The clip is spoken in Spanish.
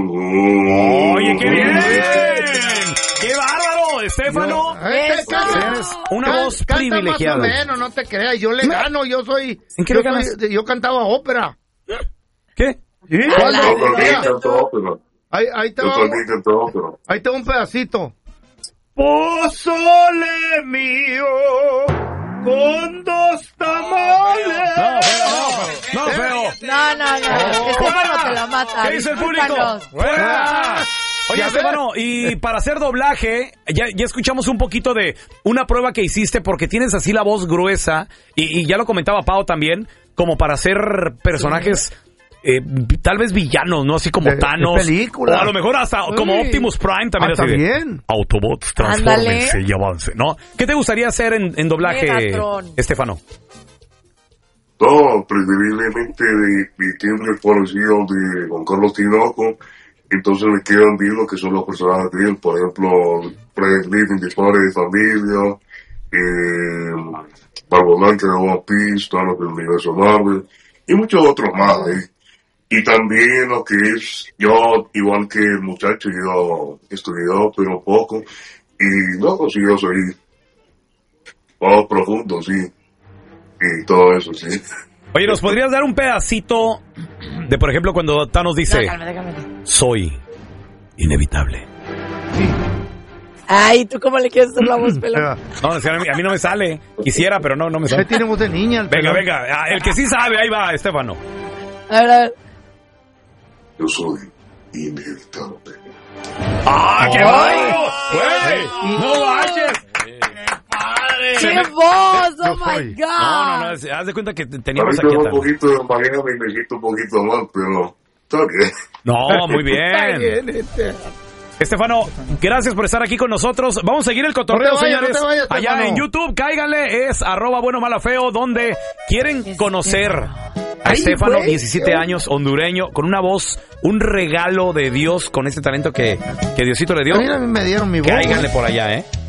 Oye, qué bien. ¡Qué bárbaro, Estefano! Tienes una voz privilegiada. Más o menos, no te creas, yo le gano, yo soy... ¿En qué le ganas? Yo cantaba ópera. ¿Qué? ¿Sí? Yo también canto ópera. Ahí te Yo va. también canto ópera. Ahí te va un pedacito. Pozole mío con 2 tamales. No, feo. No. Estefano te la mata. ¿Qué dice el público? Discúlpanos. ¡Fuera! Oye, Estefano, y para hacer doblaje, ya escuchamos un poquito de una prueba que hiciste porque tienes así la voz gruesa, y ya lo comentaba Pau también, como para hacer personajes tal vez villanos, ¿no? Así como Thanos. Película. O a lo mejor hasta como Optimus Prime también. Así también. Autobots, transfórmense y avance, ¿no? ¿Qué te gustaría hacer en doblaje, Megatron. Estefano? No, preferiblemente de timbre parecido de Juan Carlos Tinoco. Entonces me quedan bien lo que son los personajes de él. Por ejemplo, Fred Living de Padre de Familia, Barba Blanca de One Piece, Thanos del universo Marvel, y muchos otros más. Y también lo que es, yo, igual que el muchacho, yo he estudiado, pero poco, y no consigo soy más profundo, sí, y todo eso, sí. Oye, ¿nos podrías dar un pedacito de, por ejemplo, cuando Thanos dice, soy inevitable? Ay, ¿tú cómo le quieres hacer la voz, pelón? No, a mí no me sale. Quisiera, pero no me sale. Usted tiene voz de niña. Venga. El que sí sabe, ahí va, Estefano. A ver. Yo soy inevitable. ¡Ah, qué bárbaro! ¡Güey! ¡No manches! ¡Qué voz! ¡Oh, my God! No, haz de cuenta que teníamos Ahorita aquí un poquito de Miami y me siento un poquito mal, pero está bien. No, muy bien. Estefano, gracias por estar aquí con nosotros. Vamos a seguir el cotorreo, señores. No te vayas, allá Estefano. en YouTube, cáiganle, es @buenomalafeo, donde quieren conocer a Estefano, 17 años, hondureño, con una voz, un regalo de Dios con este talento que Diosito le dio. A mí me dieron mi voz. Cáiganle por allá,